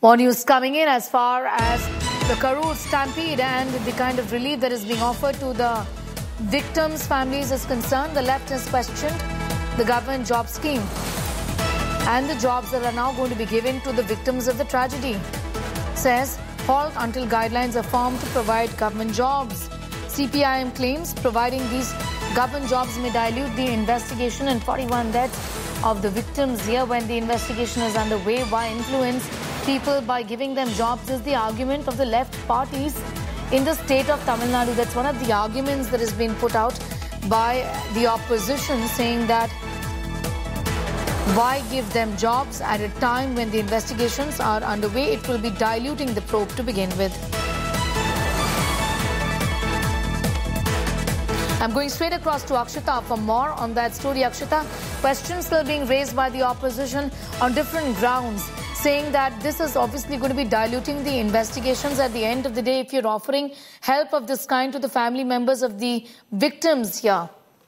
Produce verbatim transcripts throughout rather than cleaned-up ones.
More news coming in as far as the Karur stampede and the kind of relief that is being offered to the victims' families is concerned. The left has questioned the government job scheme and the jobs that are now going to be given to the victims of the tragedy. Says halt until guidelines are formed to provide government jobs. C P I M claims providing these government jobs may dilute the investigation and forty-one deaths of the victims here when the investigation is underway. Why influence people by giving them jobs is the argument of the left parties in the state of Tamil Nadu. That's one of the arguments that has been put out by the opposition, saying that why give them jobs at a time when the investigations are underway? It will be diluting the probe to begin with. I'm going straight across to Akshita for more on that story. Akshita, questions still being raised by the opposition on different grounds, saying that this is obviously going to be diluting the investigations. At the end of the day, if you're offering help of this kind to the family members of the victims here.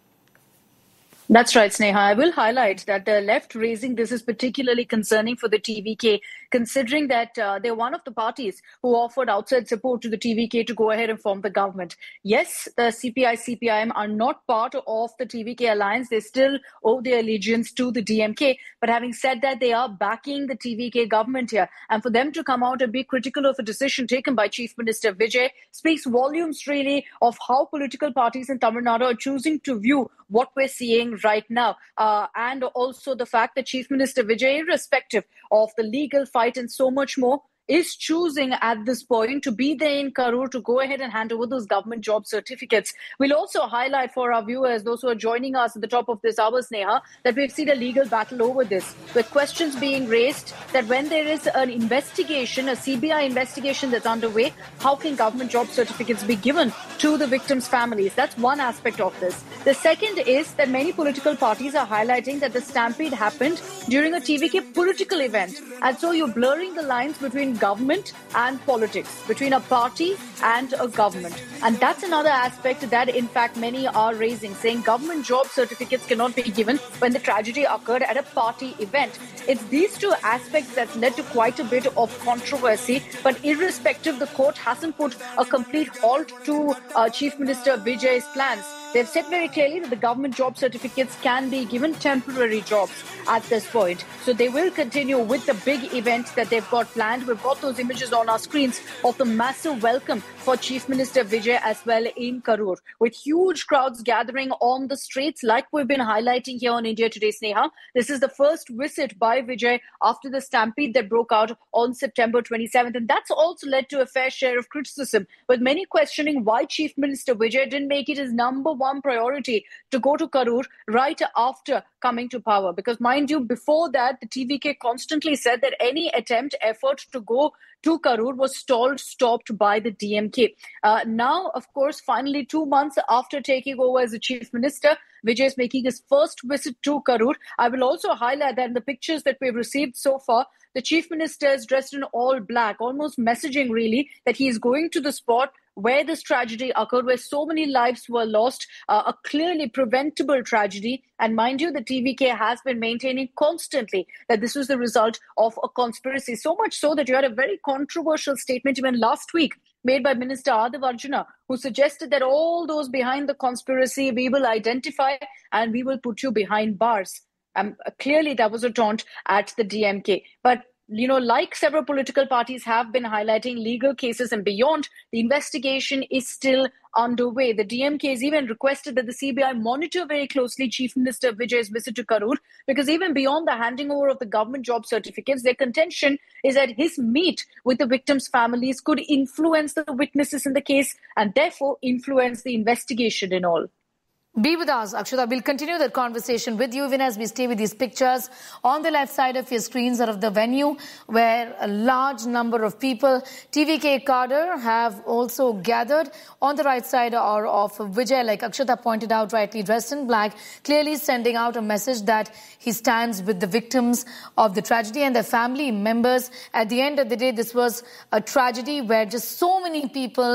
That's right, Sneha. I will highlight that the left raising this is particularly concerning for the T V K, considering that uh, they're one of the parties who offered outside support to the T V K to go ahead and form the government. Yes, the C P I, C P I M are not part of the T V K alliance. They still owe their allegiance to the D M K. But having said that, they are backing the T V K government here. And for them to come out and be critical of a decision taken by Chief Minister Vijay speaks volumes really of how political parties in Tamil Nadu are choosing to view what we're seeing right now. Uh, and also the fact that Chief Minister Vijay, irrespective of the legal fight and so much more, is choosing at this point to be there in Karur to go ahead and hand over those government job certificates. We'll also highlight for our viewers, those who are joining us at the top of this hour, Sneha, that we've seen a legal battle over this, with questions being raised that when there is an investigation, a C B I investigation that's underway, how can government job certificates be given to the victims' families? That's one aspect of this. The second is that many political parties are highlighting that the stampede happened during a T V K political event. And so you're blurring the lines between government and politics, between a party and a government. And that's another aspect that, in fact, many are raising, saying government job certificates cannot be given when the tragedy occurred at a party event. It's these two aspects that's led to quite a bit of controversy. But irrespective, the court hasn't put a complete halt to uh, Chief Minister Vijay's plans. They've said very clearly that the government job certificates can be given temporary jobs at this point. So they will continue with the big event that they've got planned. We've got those images on our screens of the massive welcome for Chief Minister Vijay as well in Karur, with huge crowds gathering on the streets like we've been highlighting here on India Today, Sneha. This is the first visit by Vijay after the stampede that broke out on September twenty-seventh. And that's also led to a fair share of criticism, with many questioning why Chief Minister Vijay didn't make it his number one one priority to go to Karur right after coming to power. Because mind you, before that, the T V K constantly said that any attempt, effort to go to Karur was stalled, stopped by the D M K. Uh, now, of course, finally, two months after taking over as the Chief Minister, Vijay is making his first visit to Karur. I will also highlight that in the pictures that we've received so far, the Chief Minister is dressed in all black, almost messaging really that he is going to the spot where this tragedy occurred, where so many lives were lost, uh, a clearly preventable tragedy. And mind you, the T V K has been maintaining constantly that this was the result of a conspiracy. So much so that you had a very controversial statement even last week made by Minister Adav Arjuna, who suggested that all those behind the conspiracy we will identify and we will put you behind bars. Um, clearly, that was a taunt at the D M K. But you know, like several political parties have been highlighting legal cases and beyond, the investigation is still underway. The D M K has even requested that the C B I monitor very closely Chief Minister Vijay's visit to Karur, because even beyond the handing over of the government job certificates, their contention is that his meet with the victims' families could influence the witnesses in the case and therefore influence the investigation and all. Be with us, Akshita. We'll continue that conversation with you even as we stay with these pictures on the left side of your screens are of the venue where a large number of people, T V K cadre, have also gathered. On the right side are of Vijay, like Akshita pointed out, rightly dressed in black, clearly sending out a message that he stands with the victims of the tragedy and their family members. At the end of the day, this was a tragedy where just so many people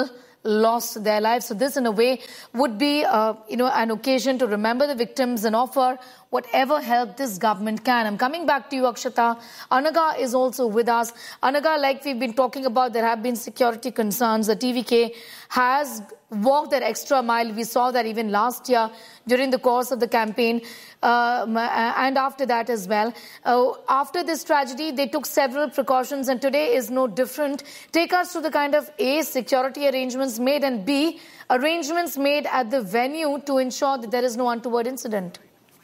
lost their lives. So this, in a way, would be, uh, you know, an occasion to remember the victims and offer whatever help this government can. I'm coming back to you, Akshata. Anaga is also with us. Anaga, like we've been talking about, there have been security concerns. The T V K has walked that extra mile. We saw that even last year during the course of the campaign um, and after that as well. Uh, after this tragedy, they took several precautions, and today is no different. Take us to the kind of A, security arrangements made, and B, arrangements made at the venue to ensure that there is no untoward incident.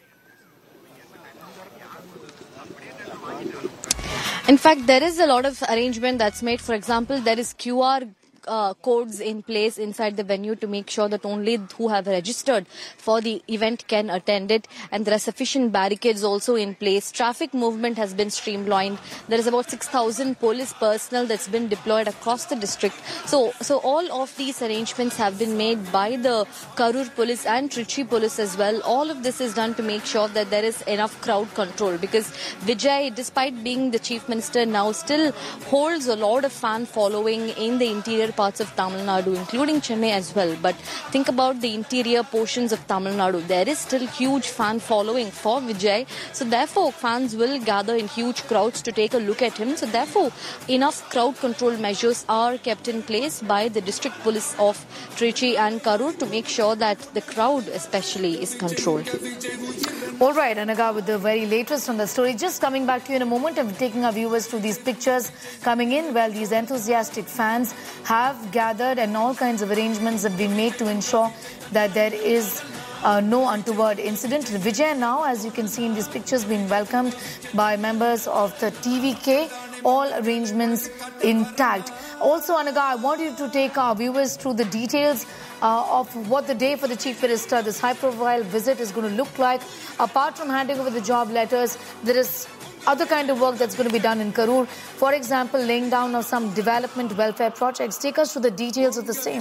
In fact, there is a lot of arrangement that's made. For example, there is Q R Uh, codes in place inside the venue to make sure that only who have registered for the event can attend it, and there are sufficient barricades also in place. Traffic movement has been streamlined. There is about six thousand police personnel that's been deployed across the district. So, so all of these arrangements have been made by the Karur police and Trichy police as well. All of this is done to make sure that there is enough crowd control, because Vijay, despite being the chief minister now, still holds a lot of fan following in the interior parts of Tamil Nadu, including Chennai as well. But think about the interior portions of Tamil Nadu. There is still huge fan following for Vijay. So therefore, fans will gather in huge crowds to take a look at him. So therefore, enough crowd control measures are kept in place by the district police of Trichy and Karur to make sure that the crowd especially is controlled. All right, Anaga, with the very latest on the story. Just coming back to you in a moment, I'm taking our viewers to these pictures coming in. Well, these enthusiastic fans have have gathered, and all kinds of arrangements have been made to ensure that there is uh, no untoward incident. Vijay now, as you can see in these pictures, being welcomed by members of the T V K. All arrangements intact. Also, Anaga, I want you to take our viewers through the details uh, of what the day for the Chief Minister, this high-profile visit, is going to look like. Apart from handing over the job letters, there is other kind of work that's going to be done in Karur. For example, laying down of some development welfare projects. Take us through the details of the same.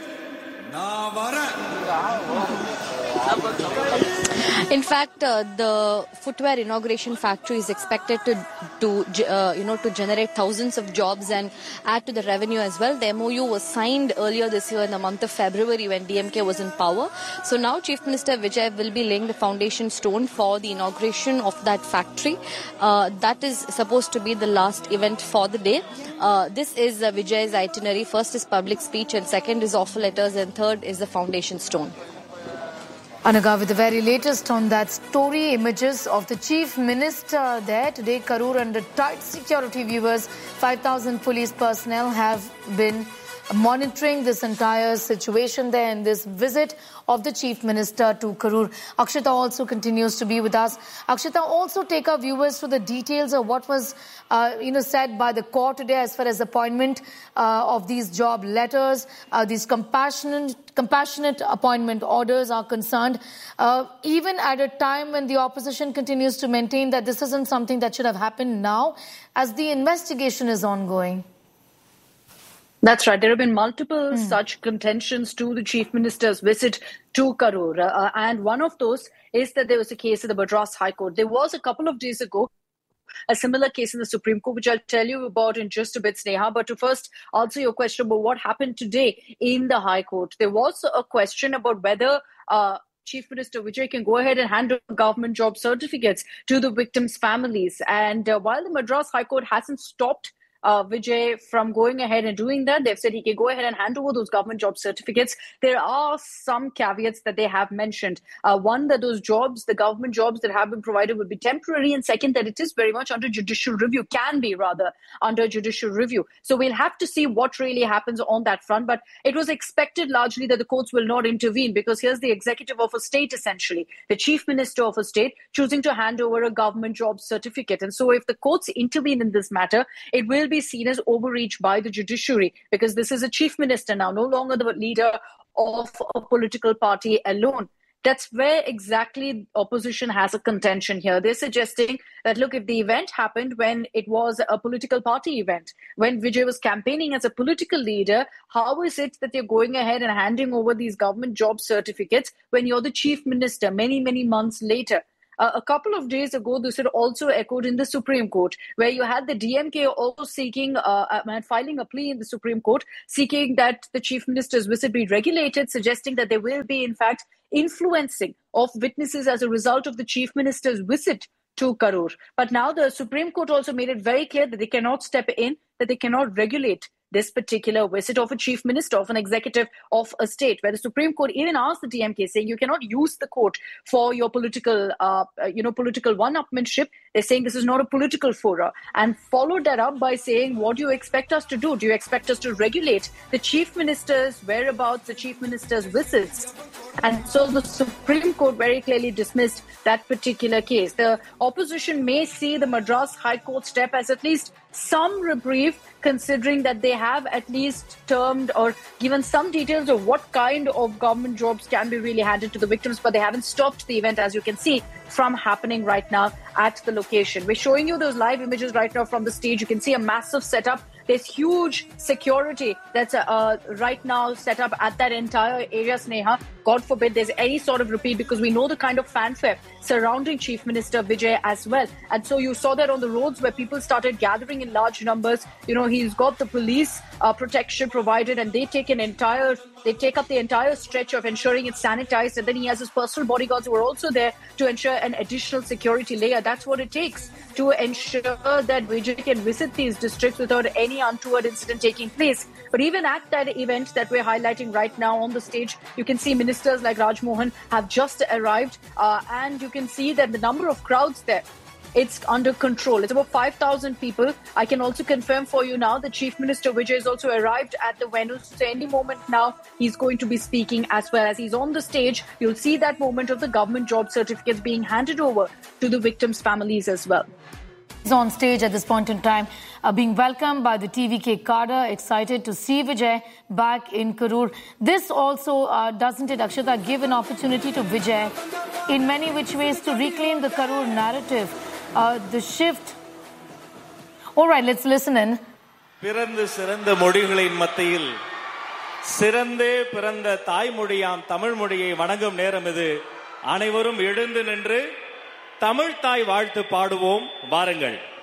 In fact, uh, the footwear inauguration factory is expected to, to uh, you know, to generate thousands of jobs and add to the revenue as well. The M O U was signed earlier this year in the month of February when D M K was in power. So now Chief Minister Vijay will be laying the foundation stone for the inauguration of that factory. Uh, that is supposed to be the last event for the day. Uh, this is uh, Vijay's itinerary. First is public speech, and second is offer letters, and third is the foundation stone. Anaga, with the very latest on that story, images of the Chief Minister there today, Karur under tight security. Viewers, five thousand police personnel have been monitoring this entire situation there in this visit of the Chief Minister to Karur. Akshata also continues to be with us. Akshata, also take our viewers through the details of what was uh, you know, said by the court today as far as appointment uh, of these job letters, uh, these compassionate compassionate appointment orders are concerned, uh, even at a time when the opposition continues to maintain that this isn't something that should have happened now, as the investigation is ongoing. That's right. There have been multiple Hmm. such contentions to the Chief Minister's visit to Karur. Uh, and one of those is that there was a case at the Madras High Court. There was a couple of days ago a similar case in the Supreme Court, which I'll tell you about in just a bit, Sneha. But to first answer your question about what happened today in the High Court, there was a question about whether uh, Chief Minister Vijay can go ahead and hand over government job certificates to the victims' families. And uh, while the Madras High Court hasn't stopped Uh, Vijay from going ahead and doing that, they've said he can go ahead and hand over those government job certificates. There are some caveats that they have mentioned. Uh, one, that those jobs, the government jobs that have been provided will be temporary. And second, that it is very much under judicial review, can be rather under judicial review. So we'll have to see what really happens on that front. But it was expected largely that the courts will not intervene, because here's the executive of a state, essentially, the chief minister of a state, choosing to hand over a government job certificate. And so if the courts intervene in this matter, it will be seen as overreach by the judiciary, because this is a chief minister now, no longer the leader of a political party alone. That's where exactly opposition has a contention here. They're suggesting that, look, if the event happened when it was a political party event, when Vijay was campaigning as a political leader, how is it that they're going ahead and handing over these government job certificates when you're the chief minister many, many months later? Uh, a couple of days ago, this had also echoed in the Supreme Court, where you had the D M K also seeking, uh, uh, filing a plea in the Supreme Court, seeking that the Chief Minister's visit be regulated, suggesting that there will be, in fact, influencing of witnesses as a result of the Chief Minister's visit to Karur. But now the Supreme Court also made it very clear that they cannot step in, that they cannot regulate this particular visit of a chief minister, of an executive of a state, where the Supreme Court even asked the D M K, saying you cannot use the court for your political, uh, you know, political one-upmanship. They're saying this is not a political fora, and followed that up by saying, what do you expect us to do? Do you expect us to regulate the chief minister's whereabouts, the chief minister's visits? And so the Supreme Court very clearly dismissed that particular case. The opposition may see the Madras High Court step as at least some reprieve, considering that they have at least termed or given some details of what kind of government jobs can be really handed to the victims, but they haven't stopped the event, as you can see, from happening right now at the location. We're showing you those live images right now from the stage. You can see a massive setup. There's huge security that's uh, right now set up at that entire area, Sneha. God forbid there's any sort of repeat, because we know the kind of fanfare surrounding Chief Minister Vijay as well. And so you saw that on the roads where people started gathering in large numbers. You know, he's got the police uh, protection provided, and they take an entire, they take up the entire stretch of ensuring it's sanitized. And then he has his personal bodyguards who are also there to ensure an additional security layer. That's what it takes to ensure that Vijay can visit these districts without any untoward incident taking place. But even at that event that we're highlighting right now on the stage, you can see ministers like Raj Mohan have just arrived, uh, and you can see that the number of crowds there, it's under control. It's about five thousand people. I can also confirm for you now that Chief Minister Vijay has also arrived at the venue. So any moment now, he's going to be speaking as well. As he's on the stage, you'll see that moment of the government job certificates being handed over to the victims' families as well. He's on stage at this point in time, uh, being welcomed by the T V K cadre, excited to see Vijay back in Karur. This also, uh, doesn't it, Akshata, give an opportunity to Vijay in many which ways to reclaim the Karur narrative, uh, the shift. All right, let's listen in. பிறந்து சிறந்த மொழிகளின் மத்தியில் சிறந்தே பிறந்த தாய்மொழியாம் தமிழ் மொழியை வணங்கும் நேரம் இது. அனைவரும் எழுந்து நின்று தமிழ் தாய் வாழ்த்து பாடுவோம் வாருங்கள்.